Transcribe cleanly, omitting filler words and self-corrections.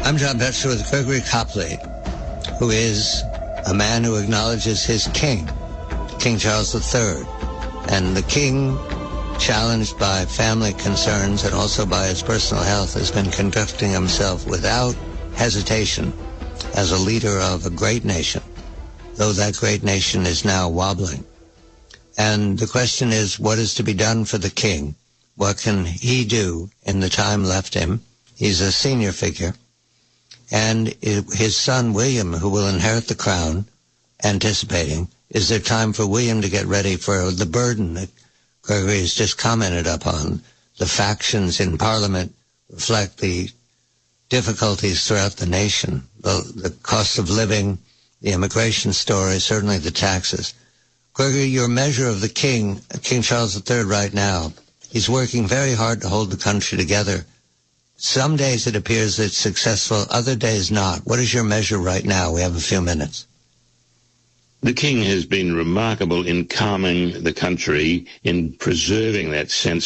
I'm John Betzer with Gregory Copley, who is a man who acknowledges his king, King Charles III. And the king, challenged by family concerns and also by his personal health, has been conducting himself without hesitation as a leader of a great nation, though that great nation is now wobbling. And the question is, what is to be done for the king? What can he do in the time left him? He's a senior figure. And his son, William, who will inherit the crown, anticipating, is there time for William to get ready for the burden that Gregory has just commented upon? The factions in Parliament reflect the difficulties throughout the nation, the cost of living, the immigration story, certainly the taxes. Gregory, your measure of the king, King Charles III right now, he's working very hard to hold the country together. Some days it appears it's successful, other days not. What is your measure right now? We have a few minutes. The king has been remarkable in calming the country, in preserving that sense